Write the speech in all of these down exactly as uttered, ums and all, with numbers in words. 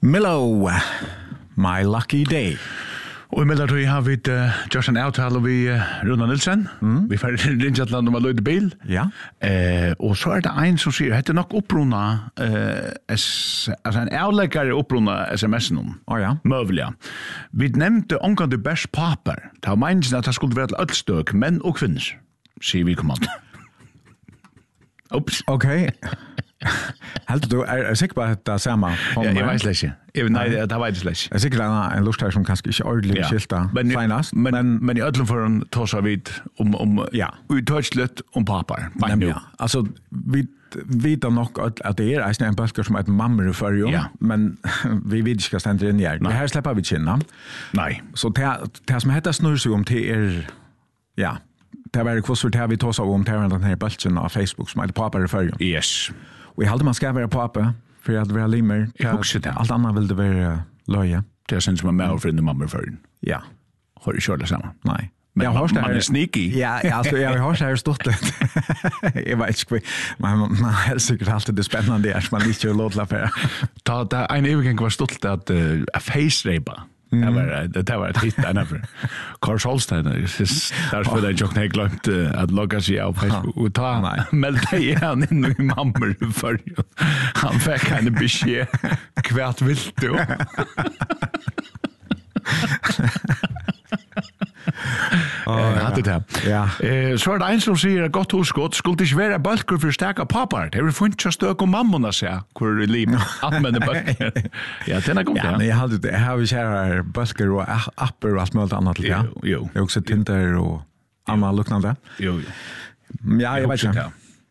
Millow, My Lucky Day. Og i meldertøy har vi uh, gjort en avtale med uh, Runa Nilsen. Mm. Vi får ringe et land om å løyde bil. Ja. Uh, og så er det en som sier, hette nok oppruna, uh, altså en avleggare oppruna sms'en om. Å ja. Møvelig, ja. Vi nevnte omgang til bærs papar. Det var meningen at det skulle være til ødstøk, menn og kvinner, sier vi kommand. Ups. Okay. Helt du er, er sikker på at det er samme? Ja, jeg vet slett ikke. Jeg, nei, det vet jeg slett ikke. Jeg er sikker at en lust her som kanskje ikke ordentlig ja. skilta men, senest. Men, men, men i ødelen for en tar seg vidt om, om ja. uttørslet om papar. Nemlig, ja. Altså, vi vet nok at, at det er en bølger som er et mammer i førjum, ja. men vi vet ikke hva stender inn i her. Det her slipper vi kjenne. Nei. Så det, det som heter snurr seg om til er, ja, det er kvossur til vi tar seg om til denne bølgen av Facebook som heter papar i førjum. Yes. Og jeg halte man skal være pappa, for at være limer. Jeg husker det. Alt annet vil det være løye. Det er sånn som er med og finne mamma i førjum. Ja. Har du kjørt det sammen? Nei. Men jeg har man er sneaky. Ja, altså, jeg har hørt det her stått litt. Jeg vet ikke, men man er sikkert alltid det spennende her, som man ikke gjør lov til å affære. Da, da en evig var stolt at uh, face-rape. Mm. Det var det var ett hit där när Carl Solstein där för det jag har glömt att logga sig av Facebook och ta melde igen in i mamma för han fick en besked kvärt vilt du Oh, ja. Hade det. Ja. Eh så är det en som säger gott hos gott skulle inte vara bulker för starka papar. Det är funnit just stök om mammorna så hur liv använder bulker. Ja, det är gott. Ja, men jag hade det har vi kära bulker och appar och allt möjligt annat lite. Jo, jo. Jag också Tinder och andra liknande. Jo, jo. Ja, jag vet inte.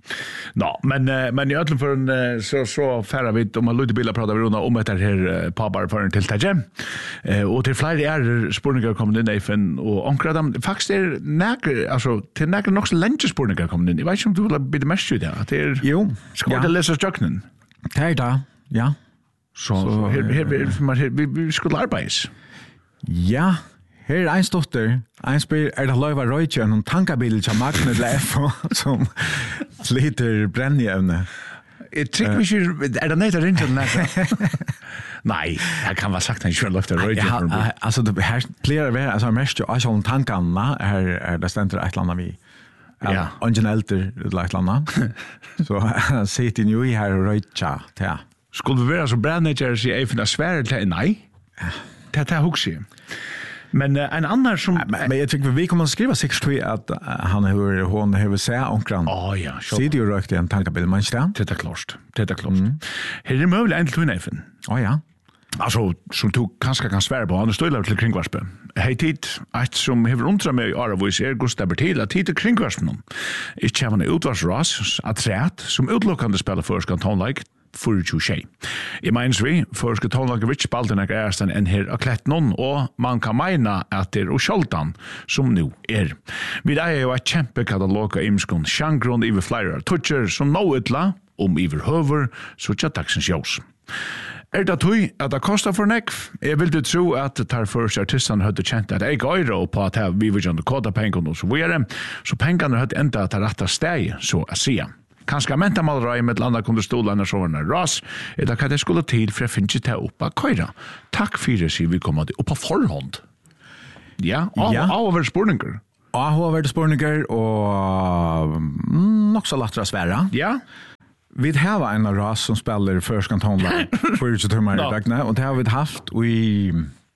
No, men uh, men i ödlen för en uh, så så färra vi om man lite bilder pratar vi om det här uh, papar för en tilltage. Eh uh, och till flera är spårningar kommer in i F N och ankra dem faktiskt är näker alltså till näker nog så länge spårningar kommer in. Jag vet inte om du vill bli det mest ju där. Det är jo, ska ja. Det läsa strukturen. Det är det. Ja. Så, så här här vi vi skulle arbeta. Ja. Her er en stotter, en spyr, er det løyva røytje en tankabil til Magne Leif som sliter brennjevne? Jeg trykker ikke, er det nøyt å ringe til den her? Nei, jeg kan være sagt at jeg ikke har løyt å røytje. Altså, her pleier det altså mest jo ikke om tankene, her er det stendt et eller annet vi. Ja. Ungen elter et eller annet. Så sitter jo i her og røytje til. Skulle vi være så brennjevne og si jeg finner svære til? Nei, det er hukse. Men uh, en annan som men, men jag tycker vi kommer att skriva sex tre att uh, han hur hon har sett onkran. Ja oh, ja, så. Ser du rökt en tankabil man står? Det är klart. Det är klart. Mm. Här är det möjligt en till nefen. Ja ja. Alltså som tog kanske kan svära på han står till kringvarspe. Hej tid att som har undrat mig är vad är Gustav Bertil att tid kringvarspen. Ich har en utvarsras att trätt som utlockande spelar för ska ta like for to shay. I means vi for skal ta nok rich balden er ersten en her og klett noen og man kan meina at det er og skjoltan som nu er. Vi er jo et kjempekatalog av imskon sjangron i flyer toucher som nå utla om iver høver så tja taksens jós. Er det tøy at det kostar for nekv? Jeg vil du tro at det tar først artistene høyde kjent at jeg euro på at her vi vil gjøre koda penger og så videre, så pengene høyde enda at det rette steg, så å si. Kanskje mentamalrøy med landa kunde stolarna sånne ras, er det hva det skulle til for jeg finner ikke til oppa køyra. Takk for det, sier vi kommer til oppa forhånd. Ja, av, ja. av over spurninger. Av over spurninger, og mm, nok så lagt svære. Ja. Vi har en ras som spiller førskantonlag for ikke tømmer i dagene, og det har vi haft i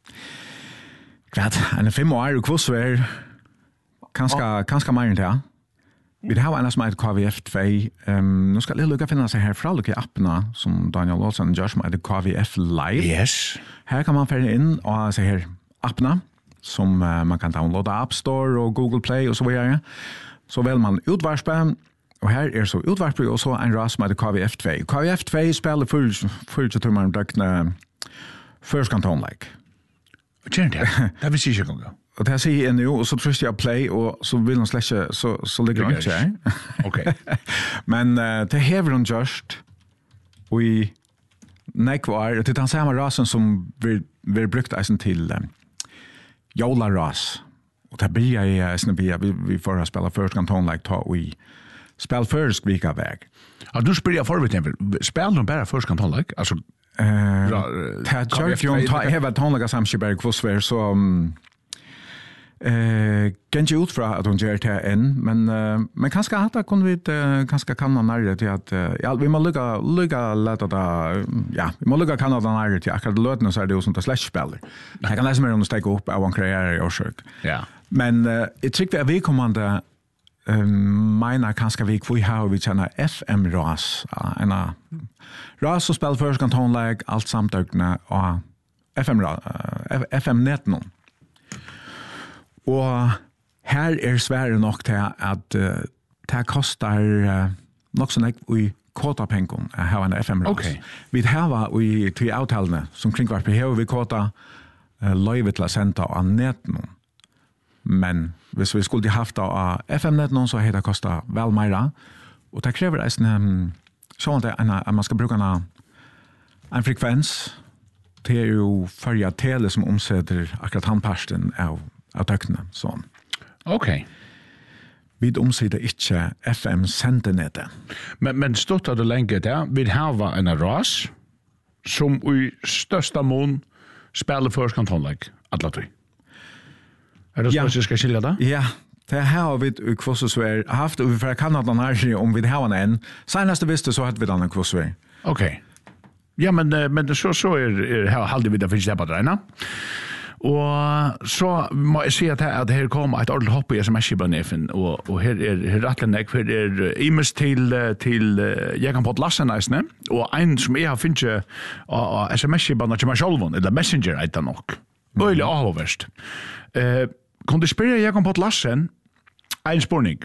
hva en fem år, og kvossver, kanskje, kanskje mer enn det, ja. Vi har en som heter K V F två. Um, nu ska jag lukka finna sig här fra lukka appna som Daniel Olsen gör som heter K V F Live. Yes. Här kan man färra in och se här appna som uh, man kan downloada App Store och Google Play och så vidare. Så väl man utvarspe och här är så utvarspe och så en ras som heter K V F två. K V F två spelar för för att ta man dökna first kanton like. Tjänar det. Det vill säga gånga. Och det här säger jag nu och så trycker jag play och så vill de släcka så, så ligger de inte här. Okej. Men uh, det häver de just och i nekvar, det är den samma rasen som vi, vi brukt eisen till um, Jola ras. Och det blir jag i snabbiga, vi, vi får att spela först kanton like ta och i spel först vika väg. Ja, du spelar förvitt, spelar de bara först kanton like? Alltså Eh, det kör ju om ta hela tonliga samskipare kvossver så eh kan ju ut från att hon gör det än men uh, men kanske att det kunde vi uh, kanske kan man nära till att uh, ja vi måste lugga lugga låta det ja vi måste lugga kan det nära till akkurat låten så är det som det slash spelar. Jag kan läsa mer om det stiga upp av en karriär i Orsök. Ja. Men uh, jag tycker att vi kommande um, mina kanske vi vi har vi känner F M ras uh, en ras så spelar först kan tonläge allt samtökna och F M uh, F M nitton. Og her er svære nok til at uh, det koster uh, nok så nekk i kåtapengen å ha en F M-ras. Okay. Vi har i til avtalene som kringkvarper her, vi kåta uh, løyve til å sende av netten. Men hvis vi skulle haft det av F M-netten, så har det kostet vel mer. Og det krever en um, sånn at man skal bruke en, en frekvens til er jo førje tele som omsetter akkurat handparsten av av tøkene, sånn. Ok. Vi omsider ikke F M-sendenettet. Men, men stått av det lenge der, vi har en ras som i største mån spiller først kantonlegg, alle tog. Er det så at jeg skal skilje det? Ja, det har vi i Kvossesver haft, og vi får Kanada nærmere om vi har en. Seneste visste så hadde vi denne Kvossesver. Ok. Ja, men, men så, så er, er halde vi det finnes det på dreina. Og så må jeg si at her, at her kom et ordentlig hopp i S M S-kibanefen, og, og her er her rettlennek, her er imes til, til jeg kan på et lasseneisene, og en som jeg har finnet av S M S-kibanen til meg selv, eller Messenger, eit det nok. Øylig avhåverst. Eh, kan du spørre jeg kan på et lassen, en spørning.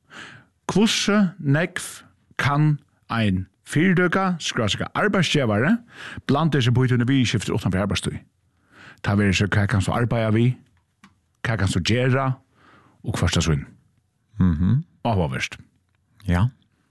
Hvordan nekv kan en fyrdøka, skrasika arbeidsgjevare, blant disse på utøyne vi skifter utenfor arbeidstøy? Ta vi så hva kan så arbeide vi, hva kan så gjøre, og hva er så inn. Mhm. Og hva verst. Ja.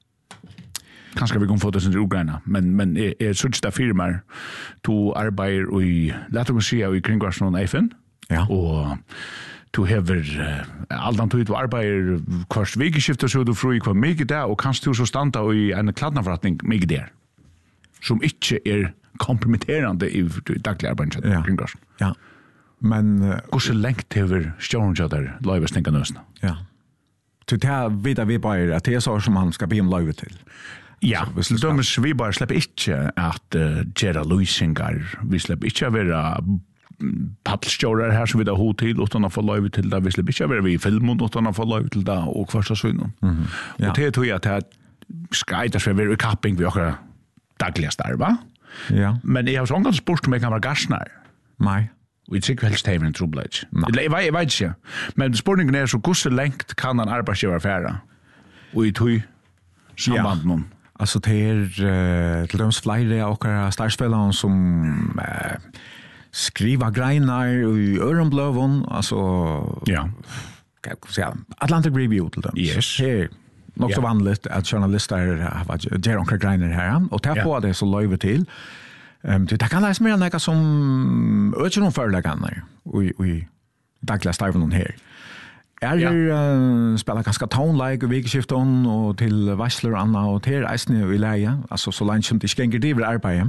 Kanskje vi kan få det sin ugreina, men, men jeg, jeg synes det firmaer, to arbeider i, lett å si, i kringvarsen og Eifen, Ja. og to hever uh, aldan tid du arbeider kvart vikeskiftet så du fru i hva mykje der, og kanskje du så standa i en kladnaforretning mykje der, som ikke er kompromitterande i daglig arbeid Ja. kring gassen. Ja. Men uh, Hvor så lengt hever stjåren til der løyve stenga nøsene? ja. Så det er videre vi bare at det er så som man skal be om løyve til. Ja, hvis så du skal- dømes vi bare slipper ikke at uh, gjøre løysingar. Vi slipper ikke være paddlstjårer her som vi har hod til utan å få løyve til det. Vi slipper ikke være vi i filmen utan å få løyve til det og kvarsta synen. Mhm. Ja. Og det tror jeg at det skal ikke være i kapping vi akkurat daglige starva. Ja. Men jeg har så omgang spurt om jeg kan være garsnar. Nei. Og jeg tykker helst hever en trobladj. Nei. Jeg, jeg, jeg vet ikke. Men spørningen er så hvordan lengt kan en arbeidsgiver fære? Og i tog samband noen. Altså det er uh, til døms flere av okkara startspillere som uh, skriver greinar i ørenbløven, altså Ja. hva skal jeg si, Atlantic Review til døms. Yes. Her, nok så Ja. vanligt at journalister gjør omkring greiner her, og det Ja. får det så løyve til. Um, det kan læse mer enn noe som øker noen føreleggene i, i daglige starven her. Er Ja. ja. uh, spela ganska tonelike og vikeskiften og til varsler og anna og til eisne i leie, altså så langt som det ikke ganger driver arbeid.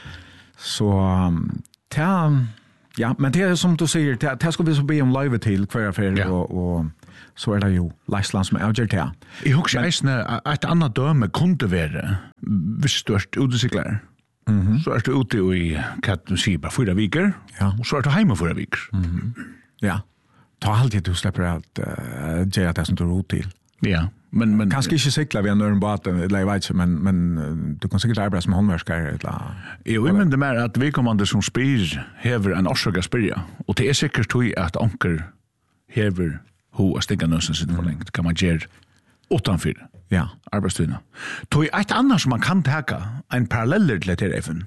Så um, ta, ja, men det er som du sier, det, det skal vi så be om løyve til hver affær, Ja. og, og så er det jo Leisland som er avgjør til. Jeg husker eisne et annet døme kunne være hvis du er utesikler. Mm-hmm. Så er du ute i, hva du sier, bare fyra viker, Ja. og så er du hjemme fyra viker. Mm. Ja, ta alltid du slipper at uh, gjøre det som du er ute til. Ja, men... men Kanskje ikke sikla via nøren båten, eller jeg vet ikke, men, men uh, du kan sikkert arbeide som håndverskere, eller... Jo, jeg mener mer at vedkommende som spyr hever en årsøk å spyrja, og det er sikkert tog at anker hever ho a stinga nøsen sitt for lengt, kan man gjøre utanfyr Ja. arbeidstøyna. Tog et annet som man kan taka, en paralleller til etter efen.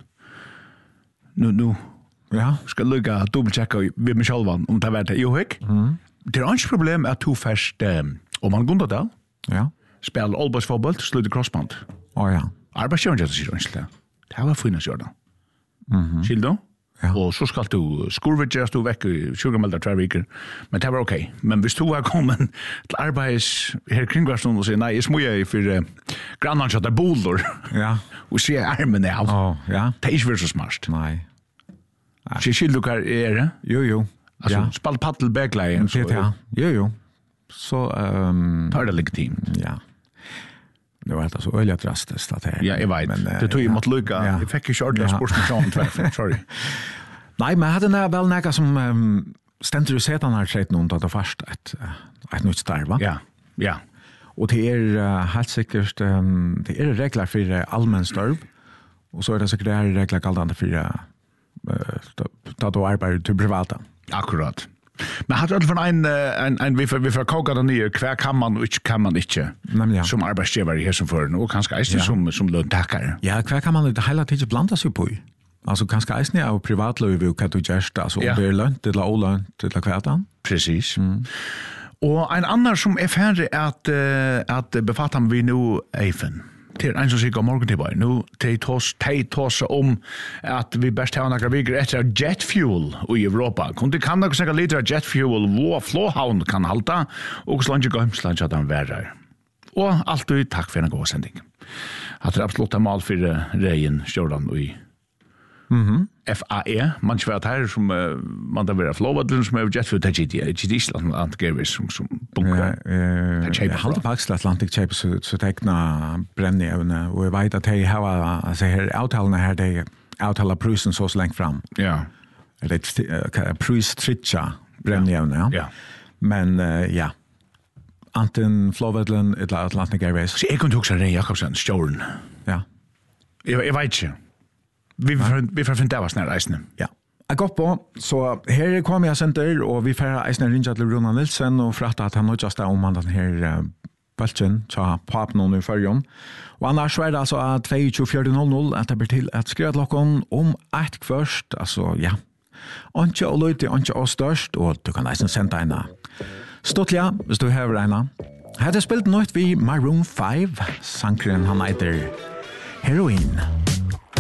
Nu, nu Ja. skal lukka dobbeltjekka ved meg sjálvan om det var det. Jo, hekk. Mm. Det er ikke problem at to først, um, om man gunda det, Ja. spiller allbøysfotboll, slutter crossband. Å ja. Arbeidsgjøren gjør det sier ønskelig. Det var finnes gjør det. Mhm. Skil du? Ja. Og så skal du skurvidgeres du vekk i tjugomeldar tvær viker. Men det var ok. Men hvis du var kommet til arbeids her kringvarsen og sier, nei, jeg smuer for uh, grannan kjøtt er boler. Ja. Og sier armen av. Åh, ja. Det er ikke vært så smart. Nei. Så jeg skylder hva er det? Jo, jo. Altså, ja. spall paddel begleie. Det ja. Jo, jo. Så, um, tar det legitimt. Ja. Det var alltså öliga drastiskt att det. Ja, jag vet. Men, det tog ju mot lucka. Ja. Jag fick ju ordentligt ja. sportsmission tvärför. Sorry. Nej, men jag hade när väl några som um, ständer ju sedan här trett någon att det först ett ett nytt starv, va? Ja. Ja. Och det är uh, helt säkert um, det är regler för uh, allmän starv. Och så är det säkert det är regler kallande för uh, att då arbetar till privata. Akkurat. Men hade du för en en en vi för vi för koka den ner kvar kan man och inte kan man inte. Ja. Som arbetsgivare här som för och kanske är ja. som som löntagare. Ja, kvar kan man inte hela tiden blanda sig på. Alltså kanske är det av privatliv och kan du just alltså ja. det är lönt eller olönt eller kvartan. Precis. Mm. Och en annan som är färdig att uh, att befatta vi nu även till en som sikkert morgen til bare. Nå, de tos om at vi best har noen viker etter jet fuel i Europa. Kunne kan dere snakke litt av jet fuel hvor flåhavn kan halta, og så langt gømsland at den verre. Og alltid takk for en god sending. At det absolutt er mal for reien Stjordan i Mhm. F A E, man svært her som uh, man da vil ha flåvadlen som er jet fuel, det er ikke det Island Atlantic som, som bunker. Ja, eh, jeg halte faktisk Atlantic Cape så, så tekna brennevne, og jeg vet at jeg har altså her avtalene her, de avtaler prusen så så lengt fram. Ja. Det er prus tritja brennevne, ja. Ja. Men uh, ja, anten flåvadlen eller Atlantic Airways. Så jeg kunne huske Rene Jakobsen, Stjorden. Ja. Jeg, jeg vet ikke. Vi får vi får finna vad snär reisne. Ja. Jag går på så här kommer jag center och vi får reisne ringa till Rona Nilsen och fratta att han just om han den här bulten så pop någon i förjon. Och annars är det alltså att två fyra noll noll att det blir till att skriva lockon om ett först alltså ja. Antje och Leute antje och störst och du kan nästan sända en Stotlia, hvis du har en. Hade spelat något vi Maroon five sankren han heter Heroin.